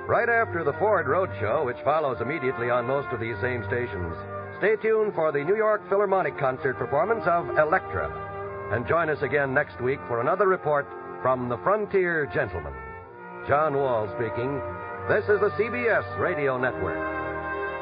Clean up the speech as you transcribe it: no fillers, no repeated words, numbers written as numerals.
right after the Ford Roadshow, which follows immediately on most of these same stations. Stay tuned for the New York Philharmonic concert performance of Elektra. And join us again next week for another report from the Frontier Gentleman. John Wall speaking. This is the CBS Radio Network.